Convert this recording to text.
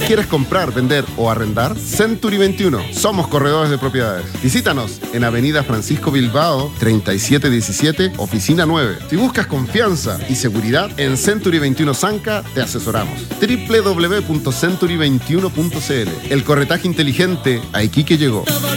¿Quieres comprar, vender o arrendar? Century 21. Somos corredores de propiedades. Visítanos en Avenida Francisco Bilbao, 3717, Oficina 9. Si buscas confianza y seguridad, en Century 21 Zanca te asesoramos. www.century21.cl. El corretaje inteligente a Iquique llegó.